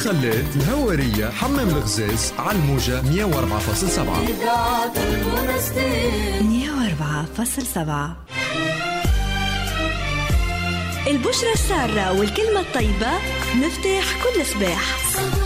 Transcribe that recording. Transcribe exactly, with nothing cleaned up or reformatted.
خلات الهوارية حمام الغزاز على الموجة مية وأربعة فاصلة سبعة مية وأربعة فاصلة سبعة. البشرة السارة والكلمة الطيبة مفتاح كل صباح.